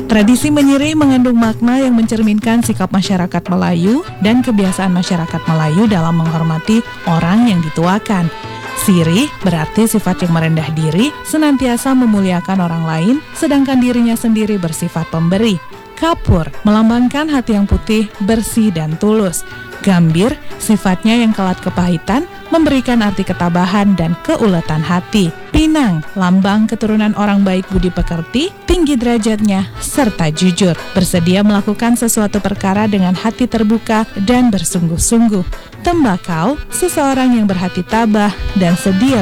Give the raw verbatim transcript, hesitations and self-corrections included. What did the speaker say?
Tradisi menyirih mengandung makna yang mencerminkan sikap masyarakat Melayu dan kebiasaan masyarakat Melayu dalam menghormati orang yang dituakan. Sirih berarti sifat yang merendah diri, senantiasa memuliakan orang lain, sedangkan dirinya sendiri bersifat pemberi. Kapur melambangkan hati yang putih, bersih, dan tulus. Gambir sifatnya yang kelat kepahitan, memberikan arti ketabahan dan keuletan hati. Pinang, lambang keturunan orang baik budi pekerti, tinggi derajatnya, serta jujur. Bersedia melakukan sesuatu perkara dengan hati terbuka dan bersungguh-sungguh. Tembakau, seseorang yang berhati tabah dan sedia